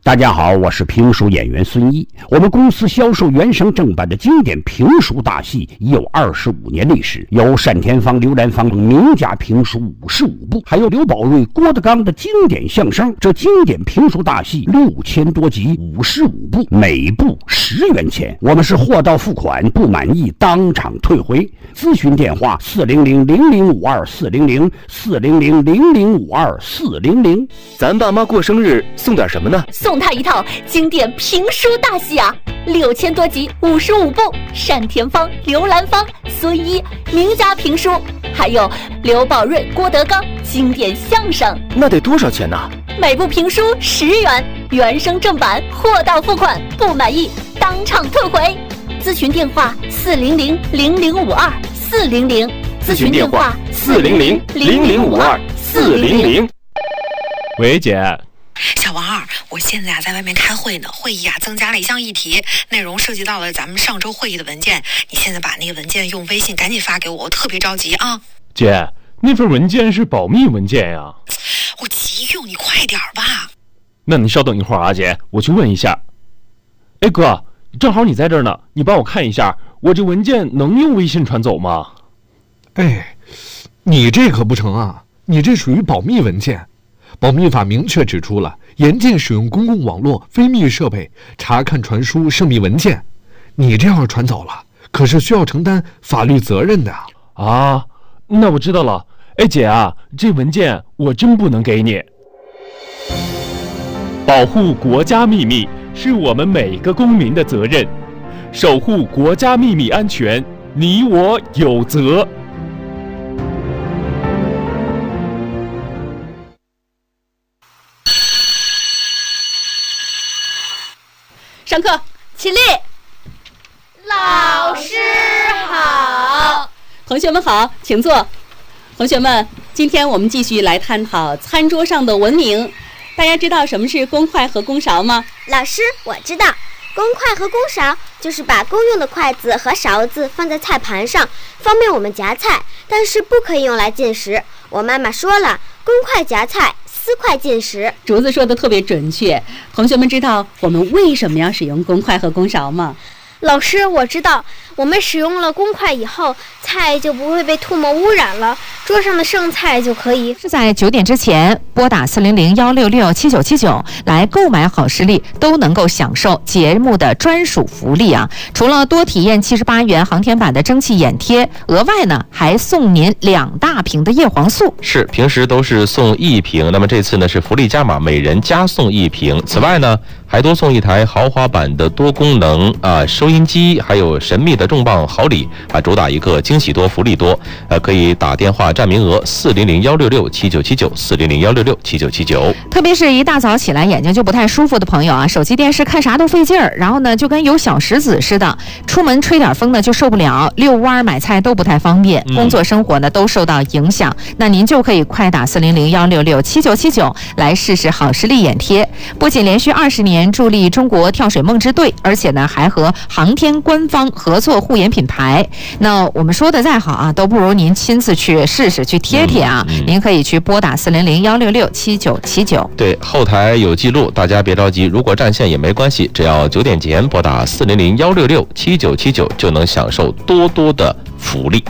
大家好，我是评书演员孙一。我们公司销售原声正版的经典评书大戏已有25年历史，有单田芳、刘兰芳名家评书55部，还有刘宝瑞、郭德纲的经典相声。这经典评书大戏6000多集，55部，每部10元钱。我们是货到付款，不满意当场退回。咨询电话400-0052-400，400-0052-400。 咱爸妈过生日送点什么呢？ 送他一套经典评书大戏啊，6000多集，55部，单田芳、刘兰芳、孙一名家评书，还有刘宝瑞、郭德纲经典相声。 那得多少钱呢？ 每部评书10元，原声正版，货到付款，不满意当场退回。咨询电话400-0052-400， 咨询电话400-0052-400。 喂，姐。 小王二，我现在在外面开会呢，会议增加了一项议题，内容涉及到了咱们上周会议的文件，你现在把那个文件用微信赶紧发给我，我特别着急啊。 姐，那份文件是保密文件呀。 我急用，你快点吧。 那你稍等一会儿啊，姐，我去问一下。哎哥，正好你在这儿呢，你帮我看一下，我这文件能用微信传走吗？ 哎，你这可不成啊，你这属于保密文件。保密法明确指出了，严禁使用公共网络、非密设备查看、传输涉密文件。你这要是传走了，可是需要承担法律责任的啊。那我知道了。哎姐啊，这文件我真不能给你。保护国家秘密是我们每个公民的责任，守护国家秘密安全，你我有责。 上课，起立。 老师好。 同学们好，请坐。同学们，今天我们继续来探讨餐桌上的文明。大家知道什么是公筷和公勺吗？ 老师，我知道，公筷和公勺就是把公用的筷子和勺子放在菜盘上，方便我们夹菜，但是不可以用来进食。我妈妈说了，公筷夹菜，私筷进食。 竹子说的特别准确。同学们知道我们为什么要使用公筷和公勺吗？ 老师，我知道，我们使用了公筷以后，菜就不会被唾沫污染了，桌上的剩菜就可以。 是在9点之前拨打400-166-7979来购买好视力，都能够享受节目的专属福利啊！除了多体验78元航天版的蒸汽眼贴，额外呢还送您2大瓶的叶黄素。 是，平时都是送1瓶，那么这次呢是福利加码，每人加送1瓶。此外呢，还多送1台豪华版的多功能收音机，还有神秘的重磅好礼啊！主打一个惊喜多福利多，可以打电话占名额400-166-7979，400-166-7979。 特别是一大早起来眼睛就不太舒服的朋友啊，手机电视看啥都费劲儿，然后呢就跟有小石子似的，出门吹点风呢就受不了，遛弯买菜都不太方便，工作生活呢都受到影响。那您就可以快打400-166-7979来试试好视力眼贴，不仅连续20年助力中国跳水梦之队，而且呢还和航天官方合作护眼品牌。那我们说的再好啊，都不如您亲自去试试，去贴贴啊。您可以去拨打400-166-7979。 对，后台有记录，大家别着急，如果占线也没关系，只要9点前拨打400-166-7979就能享受多多的福利。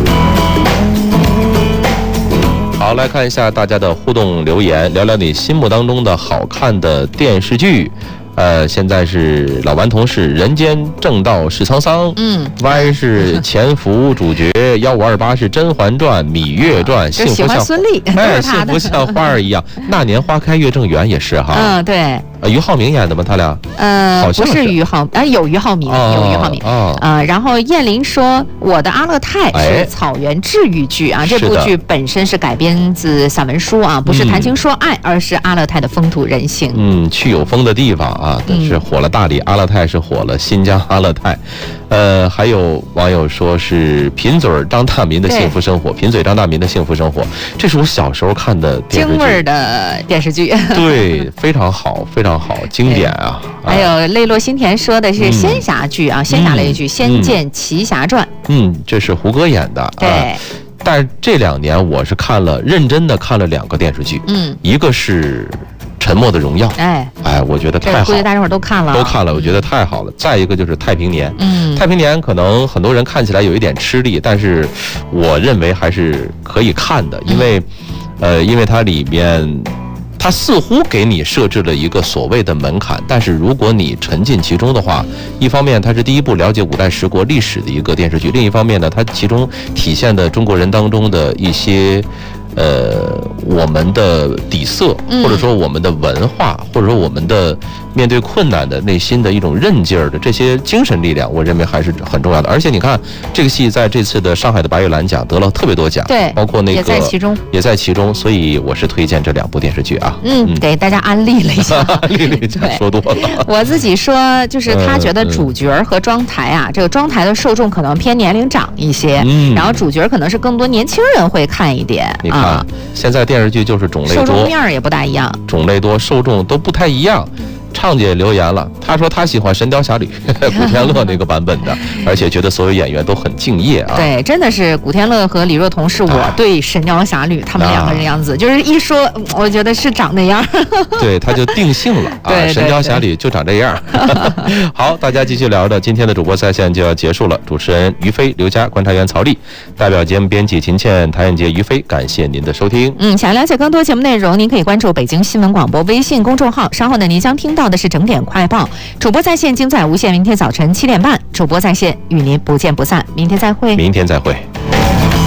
好，来看一下大家的互动留言，聊聊你心目当中的好看的电视剧。现在是老顽童是人间正道是沧桑，Y 是潜伏主角，1528是甄嬛传、芈月传，幸福像孙俪， 幸福像花儿一样，那年花开月正圆也是哈。 对。 俞灏明演的吗？他俩？好像不是俞灏，有俞灏明，有俞灏明。然后燕玲说，我的阿勒泰是草原治愈剧啊，这部剧本身是改编自散文书啊，不是谈情说爱，而是阿勒泰的风土人情。 去有风的地方啊，是火了大理，阿勒泰是火了新疆阿勒泰。还有网友说是贫嘴张大民的幸福生活，贫嘴张大民的幸福生活，这是我小时候看的电视剧， 京味儿的电视剧。 对，非常好，非常好，经典啊！ 还有泪落心田说的是仙侠剧啊，仙侠类剧《仙剑奇侠传》。 这是胡歌演的。 对。 但是这2年我是认真的看了2个电视剧，一个是沉默的荣耀》。我觉得太好了， 估计大家伙都看了， 我觉得太好了。再一个就是《太平年》，太平年》可能很多人看起来有一点吃力，但是我认为还是可以看的，因为它里面。它似乎给你设置了一个所谓的门槛，但是如果你沉浸其中的话，一方面它是第一部了解五代十国历史的一个电视剧，另一方面呢，它其中体现的中国人当中的一些我们的底色，或者说我们的文化，或者说我们的面对困难的内心的一种韧劲儿的这些精神力量，我认为还是很重要的。而且你看，这个戏在这次的上海的白玉兰奖得了特别多奖， 对， 包括那个也在其中，所以我是推荐这2部电视剧啊。 给大家安利了一下， 说多了。 我自己说，就是他觉得主角和妆台啊，这个妆台的受众可能偏年龄长一些，然后主角可能是更多年轻人会看一点。 你看，现在电视剧就是种类多， 受众面也不大一样， 种类多，受众都不太一样。畅姐留言了，她说她喜欢《神雕侠侣》古天乐那个版本的，而且觉得所有演员都很敬业啊。 对，真的是古天乐和李若彤是我对《神雕侠侣》他们两个人样子，就是一说，我觉得是长那样。 对，他就定性了啊，《神雕侠侣》就长这样。好，大家继续聊着，今天的主播在线就要结束了。主持人于飞、刘佳，观察员曹丽，代表节目编辑秦倩、谭艳杰、于飞，感谢您的收听。 想了解更多节目内容，您可以关注北京新闻广播微信公众号。稍后呢，您将听到的是整点快报，主播在线精彩无限。明天早晨7点半，主播在线与您不见不散。明天再会。